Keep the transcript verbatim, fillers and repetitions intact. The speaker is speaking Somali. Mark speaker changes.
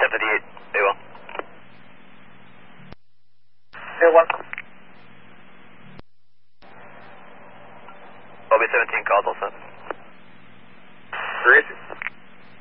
Speaker 1: ten fifty-eight, A one.
Speaker 2: A one.
Speaker 1: L B seventeen, calls all set.
Speaker 2: Three.